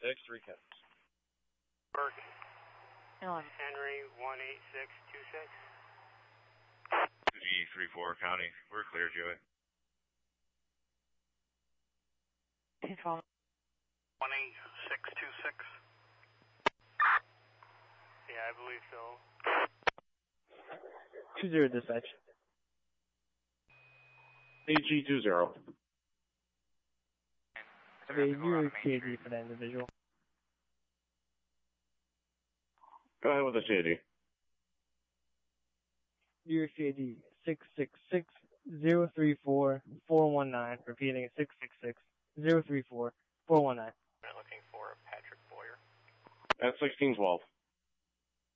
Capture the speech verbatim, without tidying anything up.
six, three Kennedy. Bergen. Henry, one eight six two six. G three four County. We're clear, Joey. one eight six two six. Yeah, I believe so. two zero dispatch. A G two zero. Okay, you're C A D for that individual. Go ahead with the C A D. You're C A D six six six zero three four four one nine. Repeating, six six six zero three four four one nine. I'm looking for Patrick Boyer. At sixteen twelve.